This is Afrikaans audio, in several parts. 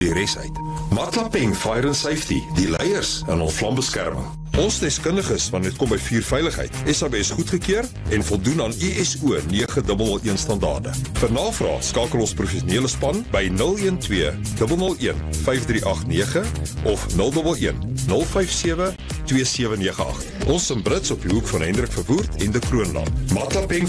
die res uit. Matlapeng Fire and Safety, die leiers in ons vlambeskerming. Ons deskundiges van dit kom by vuurveiligheid, SABS goedgekeur en voldoen aan ISO 9001 standaarde. Vir navraag skakel ons professionele span by 012 001 5389 of 011 057 2798. Ons in Brits op die hoek van Hendrik Verwoerd en de Kroonland. Matlapeng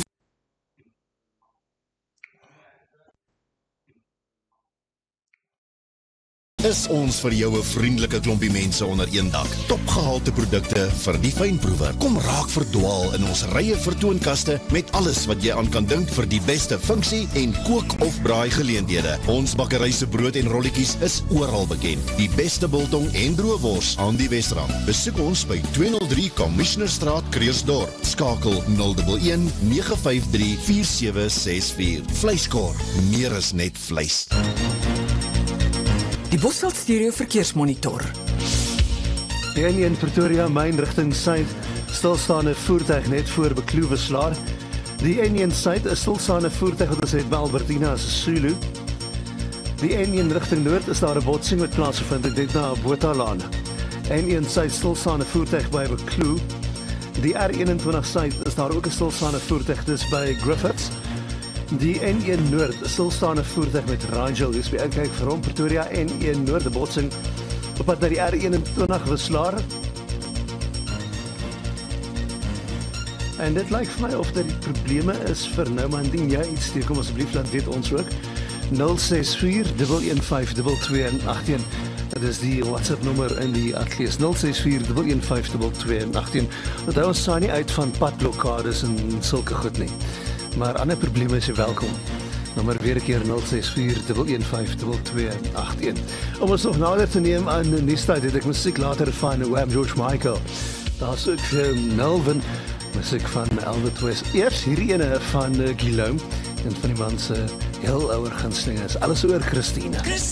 Is ons vir jou 'n vriendelike klompie mense onder een dak. Topgehalte produkte vir die fynproewer. Kom raak verdwaal in ons rye vertoonkaste met alles wat jy aan kan dink vir die beste funksie en kook of braai geleenthede. Ons bakkery se brood en rolletjies is oral bekend. Die beste biltong en droëwors aan die Wesrand. Besoek ons by 203 Commissionerstraat, Kreersdorp. Skakel 011 953 4764. Vleiskor, meer as net vleis. Die Bosveld Stereo Verkeersmonitor. Die N1 Pretoria Myn rigting suid, stilstaande voertuig net voor Bekloeweslaar. Die N1 suid is stilstaande voertuig wat ons het by Albertina Sisulu. Die N1 rigting noord is daar 'n botsing wat plaasgevind het net na Bothalaan. N1 suid stilstaande voertuig by Bekloo. Die R21 suid is daar ook 'n stilstaande voertuig dis by Griffiths. Die N1 Noord, stilstaande voertuig met Rigel, dus by uitkyk vir hom, Pretoria N1 Noord, die botsing op pad na die R21 Weslaar. En dit lyk vir my of dit die probleme is vir nou, maar indien jy iets steek, kom asseblief laat weet ons ook. 064 115 2218. Dit is die WhatsApp nommer in die atlees 064 115 2218. Onthou ons saai nie uit van padblokkades en sulke goed nie. Maar ander probleme is jy welkom. Nommer weer 'n keer 064 115 2218. Om ons nog nader te neem aan nuustyd het ek musiek later van Wham George Michael. Daar's ook Melvin, musiek van Elvis Twist. Eers hierdie ene van Guillaume, een van die man se heel ouer gunstelinge is alles oor Christina.